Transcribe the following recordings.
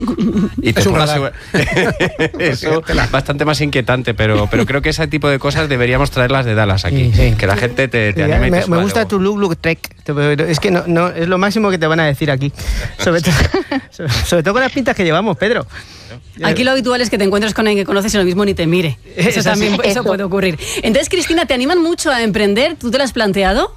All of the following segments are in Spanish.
Y te pongas eso es bastante más inquietante, pero creo que ese tipo de cosas deberíamos traerlas de Dallas aquí. Sí. Que la gente te anime y te me gusta tu look trek. Es que no es lo máximo que te van a decir aquí. Sobre todo con las pintas que llevamos, Pedro. Aquí lo habitual es que te encuentres con alguien que conoces y lo mismo ni te mire. Eso puede ocurrir. Entonces, Cristina, ¿te animan mucho a emprender? ¿Tú te lo has planteado?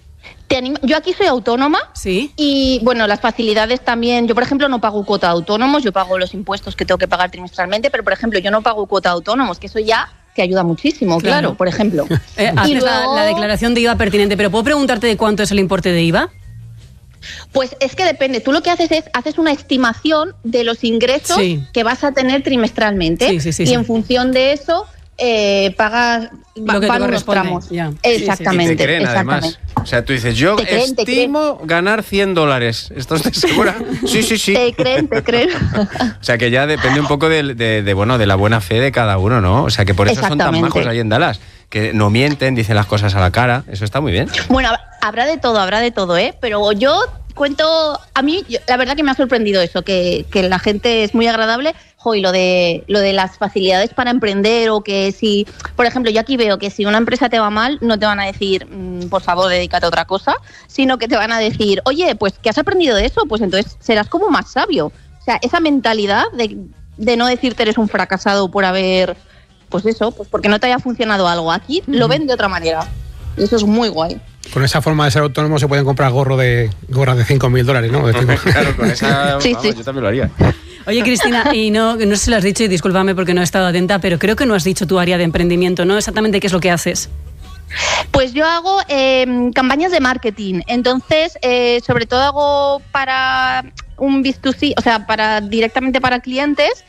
Yo aquí soy autónoma. Sí. Y bueno, las facilidades también. Yo, por ejemplo, no pago cuota de autónomos, yo pago los impuestos que tengo que pagar trimestralmente, pero, por ejemplo, yo no pago cuota de autónomos, que eso ya te ayuda muchísimo, claro, por ejemplo. Haces luego la declaración de IVA pertinente, pero ¿puedo preguntarte de cuánto es el importe de IVA? Pues es que depende. Tú lo que haces es una estimación de los ingresos que vas a tener trimestralmente. Sí, y en función de eso pagas van unos tramos. Ya. Exactamente. Y te creen, además. O sea, tú dices, yo estimo ganar $100. ¿Estás segura? Sí. Te creen. O sea, que ya depende un poco de la buena fe de cada uno, ¿no? O sea, que por eso son tan majos ahí en Dallas. Que no mienten, dicen las cosas a la cara. Eso está muy bien. Bueno, habrá de todo, ¿eh? Pero yo cuento... A mí, la verdad que me ha sorprendido eso, que la gente es muy agradable. Y lo de las facilidades para emprender, o que si... Por ejemplo, yo aquí veo que si una empresa te va mal, no te van a decir, por favor, dedícate a otra cosa, sino que te van a decir, oye, pues, ¿qué has aprendido de eso? Pues entonces serás como más sabio. O sea, esa mentalidad de no decirte eres un fracasado por haber... Pues eso, pues porque no te haya funcionado algo. Aquí lo ven de otra manera. Y eso es muy guay. Con esa forma de ser autónomo se pueden comprar gorras de $5.000, ¿no? Claro, con esa yo también lo haría. Oye, Cristina, y no sé si lo has dicho, y discúlpame porque no he estado atenta, pero creo que no has dicho tu área de emprendimiento, ¿no? Exactamente qué es lo que haces. Pues yo hago campañas de marketing. Entonces, sobre todo hago para un B2C, o sea, directamente para clientes.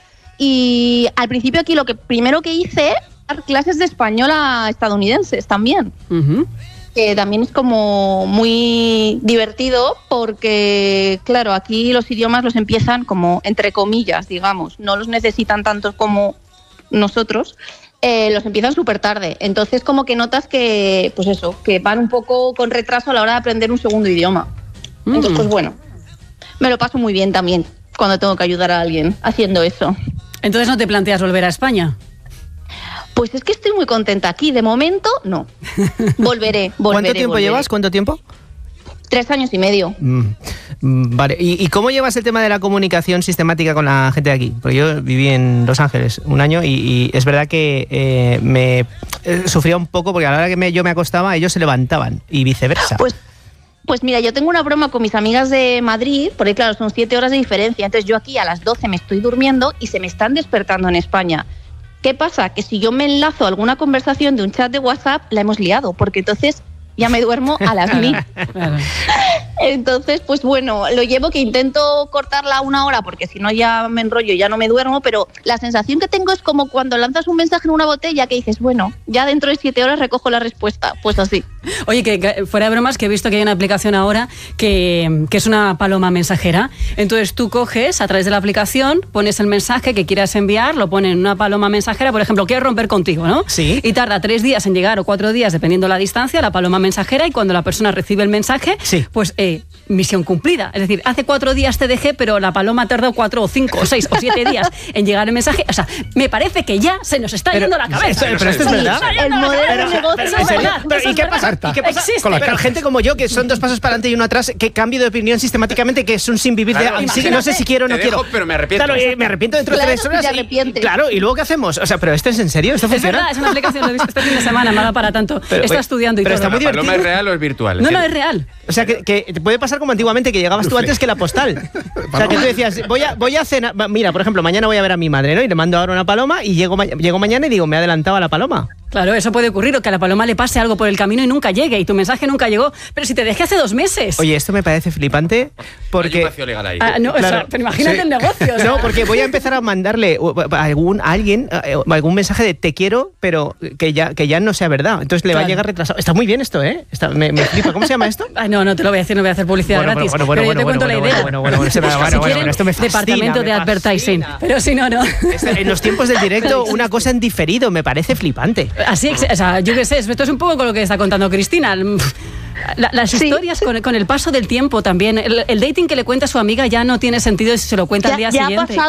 Y al principio aquí lo primero que hice, dar clases de español a estadounidenses también. Que también es como muy divertido porque, claro, aquí los idiomas los empiezan como entre comillas, digamos. No los necesitan tanto como nosotros. Los empiezan súper tarde. Entonces como que notas que, pues eso, que van un poco con retraso a la hora de aprender un segundo idioma. Entonces, pues bueno, me lo paso muy bien también cuando tengo que ayudar a alguien haciendo eso. Entonces, ¿no te planteas volver a España? Pues es que estoy muy contenta aquí. De momento, no. Volveré. ¿Cuánto tiempo llevas? ¿Cuánto tiempo? 3 años y medio. Vale. ¿Y cómo llevas el tema de la comunicación sistemática con la gente de aquí? Porque yo viví en Los Ángeles 1 año y es verdad que me sufría un poco porque a la hora que yo me acostaba, ellos se levantaban y viceversa. Pues mira, yo tengo una broma con mis amigas de Madrid, porque claro, son 7 horas de diferencia. Entonces yo aquí a las 12 me estoy durmiendo y se me están despertando en España. ¿Qué pasa? Que si yo me enlazo a alguna conversación de un chat de WhatsApp, la hemos liado, porque entonces ya me duermo a las 1000. Claro. Entonces, pues bueno, lo llevo que intento cortarla a 1 hora, porque si no ya me enrollo y ya no me duermo, pero la sensación que tengo es como cuando lanzas un mensaje en una botella que dices, bueno, ya dentro de 7 horas recojo la respuesta, pues así. Oye, que fuera de bromas, que he visto que hay una aplicación ahora que es una paloma mensajera. Entonces tú coges a través de la aplicación, pones el mensaje que quieras enviar, lo pones en una paloma mensajera, por ejemplo, quiero romper contigo, ¿no? Sí. Y tarda 3 días en llegar o 4 días, dependiendo la distancia, la paloma mensajera, y cuando la persona recibe el mensaje, pues misión cumplida. Es decir, hace 4 días te dejé, pero la paloma tardó 4 o 5 o 6 o 7 días en llegar el mensaje. O sea, me parece que ya se nos está yendo la cabeza. Pero esto es verdad. El modelo de negocio es verdad. ¿Y qué pasa? Con la gente como yo, que son 2 pasos para adelante y 1 atrás, que cambio de opinión sistemáticamente, que es un sin vivir de no sé si quiero o no quiero. Pero me arrepiento. Claro, me arrepiento dentro de 3 horas. Claro, ¿y luego qué hacemos? O sea, ¿pero esto es en serio? ¿Esto funciona? Es verdad, es una aplicación, lo he visto este fin de semana, nada para tanto. Está estudiando y todo. Está muy divertido. ¿La paloma es real o es virtual? No, es real. O sea, que te puede pasar como antiguamente, que llegabas tú antes que la postal. O sea, que tú decías, voy a cenar. Mira, por ejemplo, mañana voy a ver a mi madre, ¿no? Y le mando ahora una paloma y llego mañana y digo, me he adelantado a la paloma. Claro, eso puede ocurrir, o que a la paloma le pase algo por el camino y nunca llegue, y tu mensaje nunca llegó. Pero si te dejé hace 2 meses. Oye, esto me parece flipante porque... Hay un vacío legal ahí. No, claro. O sea, pero imagínate el negocio. O sea. No, porque voy a empezar a mandarle a algún mensaje de te quiero, pero que ya no sea verdad. Entonces le va a llegar retrasado. Está muy bien esto, ¿eh? Me flipa. ¿Cómo se llama esto? No te lo voy a decir, no voy a hacer publicidad gratis. Pero yo te cuento la idea. Bueno, esto me fascina. Departamento de advertising. Pero si no. En los tiempos del directo, una cosa en diferido, me parece flipante. Así, o sea, yo qué sé, esto es un poco con lo que está contando Cristina. Las historias con el paso del tiempo también. El dating que le cuenta a su amiga ya no tiene sentido si se lo cuenta al día siguiente.